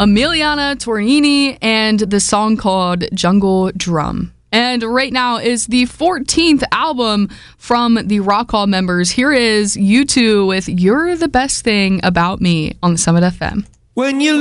Emiliana Torrini, and the song called Jungle Drum. And right now is the 14th album from the Rock Hall members. Here is U2 with You're the Best Thing About Me on the Summit FM. When you